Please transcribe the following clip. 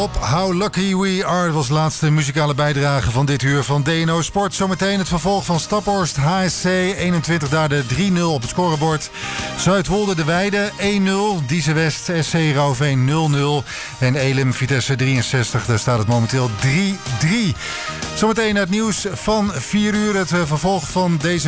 Op How Lucky We Are was de laatste muzikale bijdrage van dit uur van DNO Sport. Zometeen het vervolg van Staphorst HSC 21, daar de 3-0 op het scorebord. Zuidwolde de Weide 1-0, Diezen West SC Rauwveen 0-0 en Elim Vitesse 63, daar staat het momenteel 3-3. Zometeen het nieuws van 4 uur, het vervolg van deze